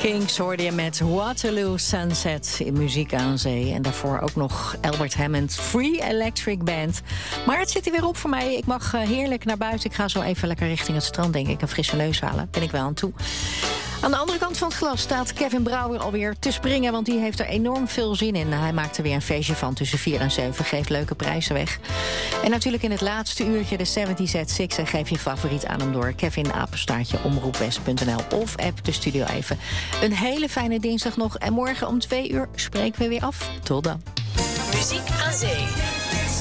Kings hoorde je met Waterloo Sunset in Muziek aan Zee. En daarvoor ook nog Albert Hammond, Free Electric Band. Maar het zit er weer op voor mij. Ik mag heerlijk naar buiten. Ik ga zo even lekker richting het strand, denk ik. Een frisse neus halen. Ben ik wel aan toe. Aan de andere kant van het glas staat Kevin Brouwer alweer te springen, want die heeft er enorm veel zin in. Hij maakt er weer een feestje van tussen 4 en 7, geeft leuke prijzen weg. En natuurlijk in het laatste uurtje de 70s at 6 en geef je favoriet aan hem door. Kevin, apenstaartje, omroepwest.nl of app de studio even. Een hele fijne dinsdag nog en morgen om 2 uur spreken we weer af. Tot dan. Muziek aan Zee.